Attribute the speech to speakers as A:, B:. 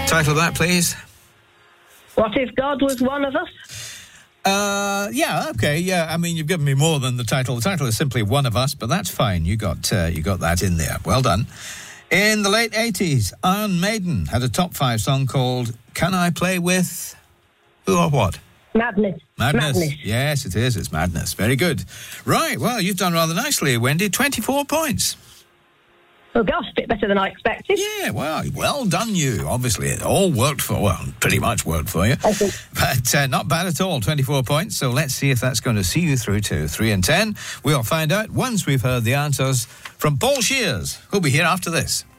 A: Title of that, please.
B: What if God was one of us?
A: Yeah, okay, yeah. I mean, you've given me more than the title. The title is simply One of Us, but that's fine. You got that in there. Well done. In the late 80s, Iron Maiden had a top 5 song called Can I Play With Who or What?
B: Madness.
A: Yes, it is. It's Madness. Very good. Right, well, you've done rather nicely, Wendy. 24 points.
B: Oh, gosh, a bit better than I expected.
A: Yeah, well done you. Obviously, it all pretty much worked for you. But not bad at all, 24 points. So let's see if that's going to see you through to 3 and 10. We'll find out once we've heard the answers from Paul Shears, who'll be here after this.